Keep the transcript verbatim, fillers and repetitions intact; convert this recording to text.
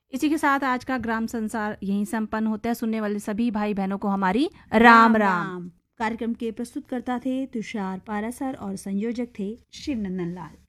इसी के साथ आज का ग्राम संसार यहीं संपन्न होता है। सुनने वाले सभी भाई बहनों को हमारी राम राम। कार्यक्रम के प्रस्तुतकर्ता थे तुषार पारासर और संयोजक थे शिवनंदन लाल।